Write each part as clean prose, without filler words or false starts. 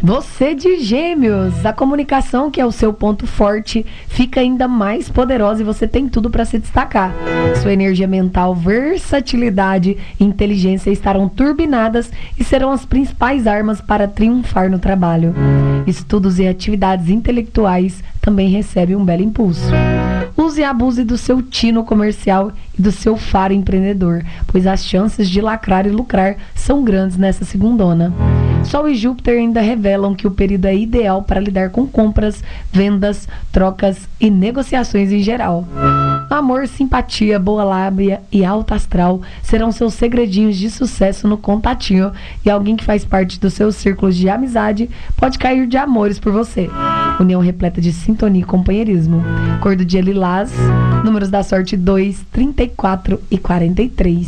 Você de Gêmeos, a comunicação, que é o seu ponto forte, fica ainda mais poderosa e você tem tudo para se destacar. Sua energia mental, versatilidade e inteligência estarão turbinadas e serão as principais armas para triunfar no trabalho. Estudos e atividades intelectuais também recebem um belo impulso. Use e abuse do seu tino comercial e do seu faro empreendedor, pois as chances de lacrar e lucrar são grandes nessa segundona. Sol e Júpiter ainda revelam que o período é ideal para lidar com compras, vendas, trocas e negociações em geral. Amor, simpatia, boa lábia e alto astral serão seus segredinhos de sucesso no contatinho, e alguém que faz parte dos seus círculos de amizade pode cair de amores por você. União repleta de sintonia e companheirismo. Cor do dia lilás, números da sorte 2, 34 e 43.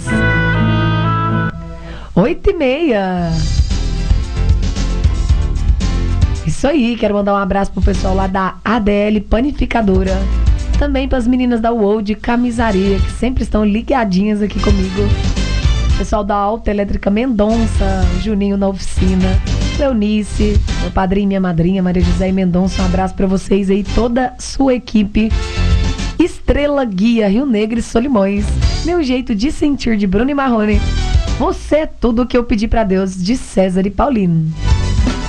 8h30. Isso aí, quero mandar um abraço pro pessoal lá da ADL Panificadora. Também para as meninas da World Camisaria, que sempre estão ligadinhas aqui comigo. Pessoal da Alta Elétrica Mendonça, Juninho na oficina, Leonice, meu padrinho e minha madrinha, Maria José e Mendonça. Um abraço para vocês aí, toda a sua equipe. Estrela Guia, Rio Negro e Solimões. Meu jeito de sentir, de Bruno e Marrone. Você é tudo o que eu pedi para Deus, de César e Paulino.